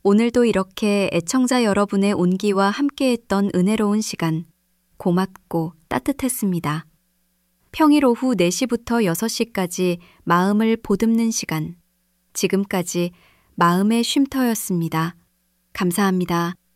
오늘도 이렇게 애청자 여러분의 온기와 함께했던 은혜로운 시간, 고맙고 따뜻했습니다. 평일 오후 4시부터 6시까지 마음을 보듬는 시간, 지금까지 마음의 쉼터였습니다. 감사합니다.